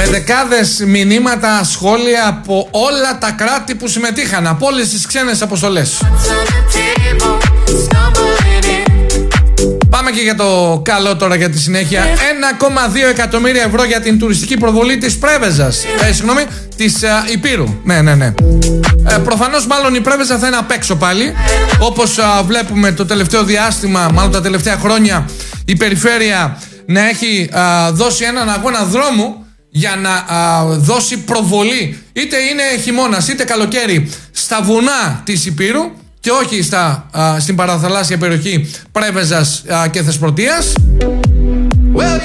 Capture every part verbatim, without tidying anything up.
δεκάδες μηνύματα, σχόλια από όλα τα κράτη που συμμετείχαν, από όλες τις ξένες αποστολές. Πάμε και για το καλό τώρα, για τη συνέχεια. ένα κόμμα δύο εκατομμύρια ευρώ για την τουριστική προβολή της Πρέβεζας. Ε, συγγνώμη, της ε, Υπήρου. Ναι, ναι, ναι. Ε, προφανώς μάλλον η Πρέβεζα θα είναι απ' έξω πάλι. Όπως ε, βλέπουμε το τελευταίο διάστημα, μάλλον τα τελευταία χρόνια, η περιφέρεια να έχει ε, δώσει έναν αγώνα δρόμου για να ε, δώσει προβολή, είτε είναι χειμώνας είτε καλοκαίρι, στα βουνά της Υπήρου και όχι στα, α, στην παραθαλάσσια περιοχή Πρέβεζας α, και Θεσπρωτείας. Well,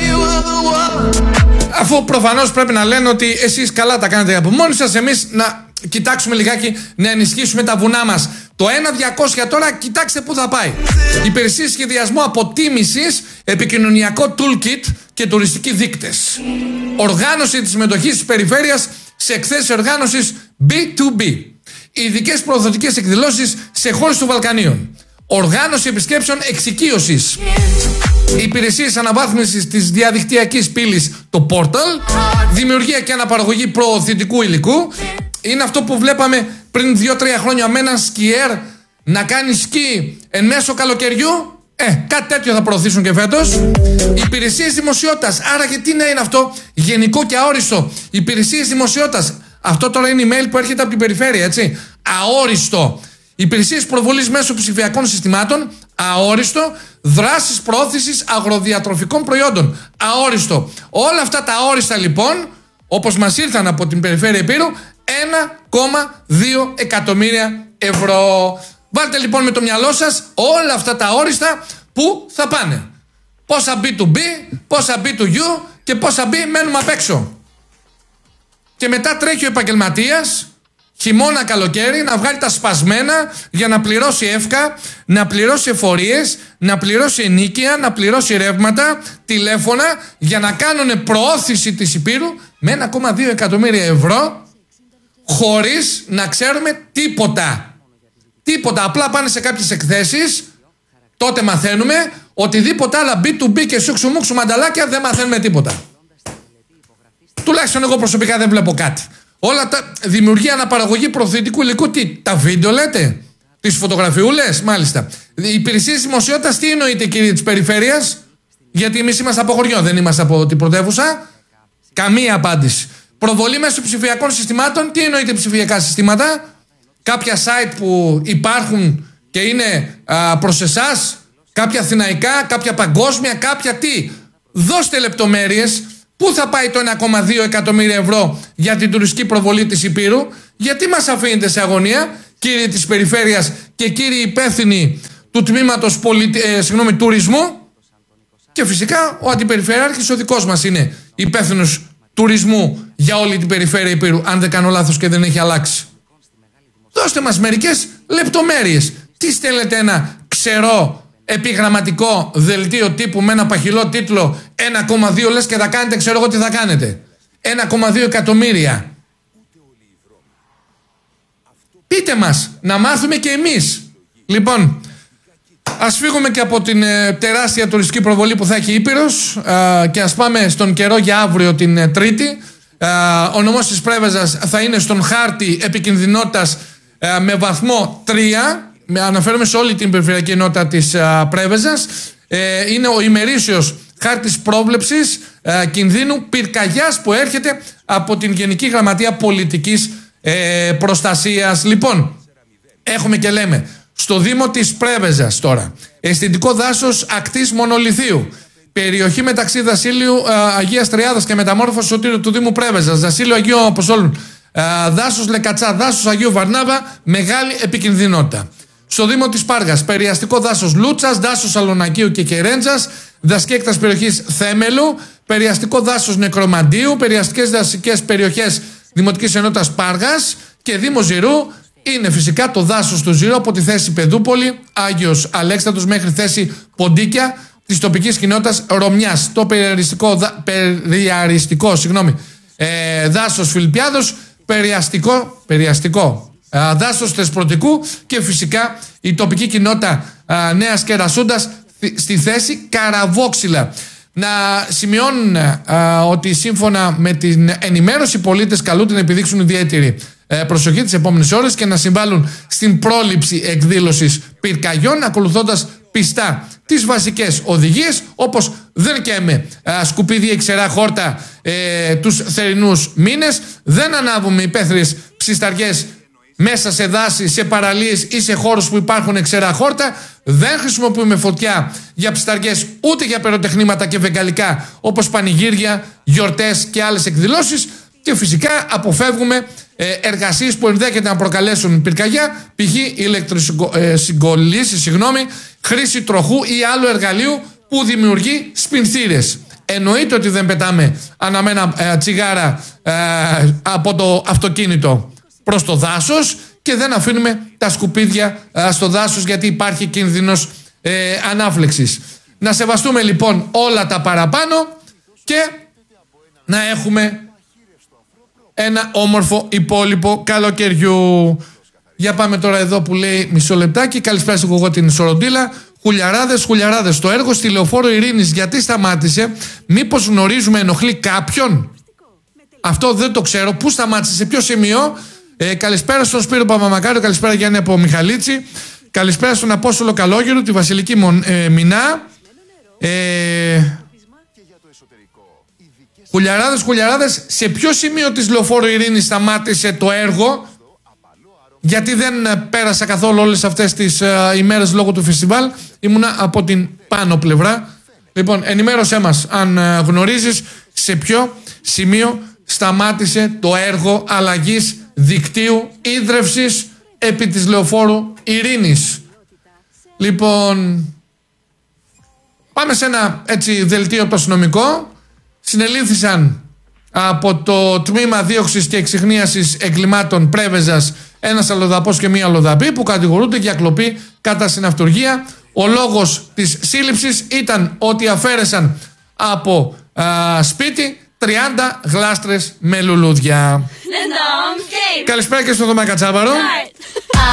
αφού προφανώς πρέπει να λένε ότι εσείς καλά τα κάνετε από μόνοι σας, εμείς να κοιτάξουμε λιγάκι να ενισχύσουμε τα βουνά μας. Το ένα διακόσια τώρα κοιτάξτε πού θα πάει. Υπηρεσία σχεδιασμού αποτίμησης, επικοινωνιακό toolkit και τουριστικοί δείκτες. Οργάνωση της συμμετοχής της περιφέρειας σε εκθέσεις οργάνωσης μπι του μπι. Ειδικές προδοτικές εκδηλώσεις σε χώρες των Βαλκανίων. Οργάνωση επισκέψεων εξοικείωσης. Υπηρεσίες αναβάθμισης της διαδικτυακής πύλης, το Portal. Δημιουργία και αναπαραγωγή προωθητικού υλικού. Είναι αυτό που βλέπαμε πριν δύο τρία χρόνια με έναν σκιέρ να κάνει σκι εν μέσω καλοκαιριού. Ε, κάτι τέτοιο θα προωθήσουν και φέτος. Υπηρεσίες δημοσιότητας. Άρα και τι να είναι αυτό, γενικό και αόριστο. Υπηρεσίες δημοσιότητας. Αυτό τώρα είναι email που έρχεται από την περιφέρεια, έτσι. Αόριστο. Υπηρεσίες προβολής μέσω ψηφιακών συστημάτων. Αόριστο. Δράσεις προώθησης αγροδιατροφικών προϊόντων. Αόριστο. Όλα αυτά τα αόριστα λοιπόν, όπως μας ήρθαν από την περιφέρεια Υπήρου, ένα κόμμα δύο εκατομμύρια ευρώ. Βάλτε λοιπόν με το μυαλό σας όλα αυτά τα αόριστα που θα πάνε. Πόσα μπι του μπι, πόσα μπι του γιου και πόσα μπι μένουμε απ' έξω. Και μετά τρέχει ο επαγγελματίας, χειμώνα καλοκαίρι, να βγάλει τα σπασμένα για να πληρώσει εύκα, να πληρώσει εφορίες, να πληρώσει ενίκεια, να πληρώσει ρεύματα, τηλέφωνα, για να κάνουν προώθηση της Υπήρου με ένα κόμμα δύο εκατομμύρια ευρώ, χωρίς να ξέρουμε τίποτα. Τίποτα. Απλά πάνε σε κάποιες εκθέσεις, τότε μαθαίνουμε. Οτιδήποτε άλλα μπι του μπι και σούξου μουξου μανταλάκια δεν μαθαίνουμε τίποτα. Τουλάχιστον εγώ προσωπικά δεν βλέπω κάτι. Όλα τα δημιουργία, αναπαραγωγή προωθητικού υλικού, τι, τα βίντεο λέτε, τις φωτογραφιούλες, μάλιστα. Οι υπηρεσίες δημοσιότητας, τι εννοείται κύριε της περιφέρειας, γιατί εμείς είμαστε από χωριό, δεν είμαστε από την πρωτεύουσα. Καμία απάντηση. Προβολή μέσω ψηφιακών συστημάτων, τι εννοείται ψηφιακά συστήματα, κάποια site που υπάρχουν και είναι α, προς εσάς, κάποια αθηναϊκά, κάποια παγκόσμια, κάποια τι. Δώστε λεπτομέρειες. Πού θα πάει το ένα κόμμα δύο εκατομμύρια ευρώ για την τουριστική προβολή της Υπήρου, γιατί μας αφήνετε σε αγωνία, κύριοι της περιφέρειας και κύριοι υπεύθυνοι του τμήματος πολιτι... ε, συγγνώμη, τουρισμού, και φυσικά ο αντιπεριφερειάρχης ο δικός μας είναι υπεύθυνος τουρισμού για όλη την περιφέρεια Υπήρου, αν δεν κάνω λάθος και δεν έχει αλλάξει. Δώστε μας μερικές λεπτομέρειες. Τι στέλνετε ένα ξερό επιγραμματικό δελτίο τύπου με ένα παχυλό τίτλο ένα κόμμα δύο, λες και θα κάνετε, ξέρω εγώ τι θα κάνετε. ένα κόμμα δύο εκατομμύρια. Πείτε μας, να μάθουμε και εμείς. Λοιπόν, ας φύγουμε και από την ε, τεράστια τουριστική προβολή που θα έχει η Ήπειρος ε, και ας πάμε στον καιρό για αύριο την ε, Τρίτη. Ε, ο νομός της Πρέβεζας θα είναι στον χάρτη επικινδυνότητας ε, με βαθμό τρία. Αναφέρομαι σε όλη την περιφερειακή ενότητα της α, Πρέβεζας. Ε, είναι ο ημερήσιος χάρτης πρόβλεψης α, κινδύνου πυρκαγιάς που έρχεται από την Γενική Γραμματεία Πολιτικής ε, Προστασίας. Λοιπόν, έχουμε και λέμε στο Δήμο της Πρέβεζας τώρα, αισθητικό δάσος ακτής Μονολιθίου, περιοχή μεταξύ Δασίλειου α, Αγίας Τριάδας και Μεταμόρφωσης Σωτήρου του Δήμου Πρέβεζας, Δασίλειο Αγίου Αποστόλων, δάσος Λεκατσά, δάσος Αγίου Βαρνάβα, μεγάλη επικινδυνότητα. Στο Δήμο της Πάργας, περιαστικό δάσος Λούτσας, δάσος Σαλονακίου και Κερέντζας, δασική έκταση περιοχής Θέμελου, περιαστικό δάσος Νεκρομαντίου, περιαστικές δασικές περιοχές Δημοτικής Ενότητας Πάργας και Δήμο Ζηρού. Είναι φυσικά το δάσος του Ζηρού από τη θέση Πεδούπολη, Άγιος Αλέξανδρος μέχρι θέση Ποντίκια της τοπικής κοινότητας Ρωμιάς. Το περιαριστικό, περιαριστικό συγγνώμη, ε, δάσος Φιλιππιάδος, περιαστικό, περιαστικό α, δάσος Θεσπρωτικού και φυσικά η τοπική κοινότητα α, Νέας Κερασούντας στη θέση Καραβόξυλα. να σημειώνουν α, ότι σύμφωνα με την ενημέρωση οι πολίτες καλούνται να επιδείξουν ιδιαίτερη ε, προσοχή τις επόμενες ώρες και να συμβάλλουν στην πρόληψη εκδήλωσης πυρκαγιών, ακολουθώντας πιστά τις βασικές οδηγίες, όπως δεν καίμε α, σκουπίδια ή ξερά χόρτα ε, τους θερινούς μήνες, δεν ανάβουμε υπαίθριες ψισταριές μέσα σε δάση, σε παραλίες ή σε χώρους που υπάρχουν ξερά χόρτα, δεν χρησιμοποιούμε φωτιά για ψισταριές ούτε για πυροτεχνήματα και βεγγαλικά όπως πανηγύρια, γιορτές και άλλες εκδηλώσεις, και φυσικά αποφεύγουμε ε, εργασίες που ενδέχεται να προκαλέσουν πυρκαγιά, π.χ. ηλεκτροσυγκολήσεις, συγγνώμη, χρήση τροχού ή άλλου εργαλείου που δημιουργεί σπινθήρες. Εννοείται ότι δεν πετάμε αναμένα ε, τσιγάρα ε, από το αυτοκίνητο προς το δάσος και δεν αφήνουμε τα σκουπίδια ε, στο δάσος, γιατί υπάρχει κίνδυνος ε, ανάφλεξης. Να σεβαστούμε λοιπόν όλα τα παραπάνω και να έχουμε ένα όμορφο υπόλοιπο καλοκαιριού. Για πάμε τώρα εδώ που λέει μισό λεπτάκι. Καλησπέρα σου, εγώ την Σοροντήλα. Χουλιαράδες, χουλιαράδες. Το έργο στη Λεωφόρο Ειρήνης γιατί σταμάτησε? Μήπως γνωρίζουμε, ενοχλεί κάποιον? Αυτό δεν το ξέρω. Πού σταμάτησε, σε ποιο σημείο? Ε, καλησπέρα στον Σπύρο Παπαμακάριο. Καλησπέρα Γιάννη από Μιχαλίτσι. Καλησπέρα στον Απόστολο Καλόγερο, τη Βασιλική Μον, ε, Μινά. Ε, Χουλιαράδες, χουλιαράδες, σε ποιο σημείο της Λεωφόρου Ειρήνης σταμάτησε το έργο? Γιατί δεν πέρασα καθόλου όλες αυτές τις uh, ημέρες λόγω του φεστιβάλ. Ήμουνα από την πάνω πλευρά. Λοιπόν, ενημέρωσέ μας αν uh, γνωρίζεις σε ποιο σημείο σταμάτησε το έργο αλλαγής δικτύου ίδρευσης επί της Λεωφόρου Ειρήνης. Λοιπόν, πάμε σε ένα έτσι δελτίο από το αστυνομικό. Συνελήφθησαν από το τμήμα δίωξης και εξιχνίασης εγκλημάτων Πρέβεζας ένας αλλοδαπός και μία αλλοδαπή που κατηγορούνται για κλοπή κατά συναυτουργία. Ο λόγος της σύλληψης ήταν ότι αφαίρεσαν από α, σπίτι τριάντα γλάστρες με λουλούδια. Καλησπέρα και στο Δωμά Κατσάβαρο.